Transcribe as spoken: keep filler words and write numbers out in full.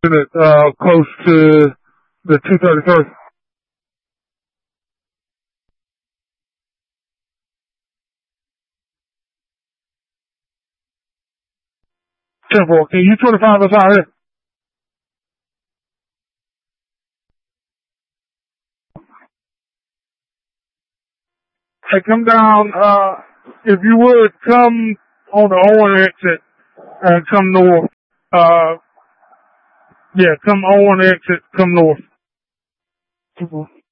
unit, uh, close to the two thirty-first. ten four. Can you twenty-five us out here? Hey, come down, uh, if you would, come on the Owen exit and come north. Uh, yeah, come Owen exit, come north.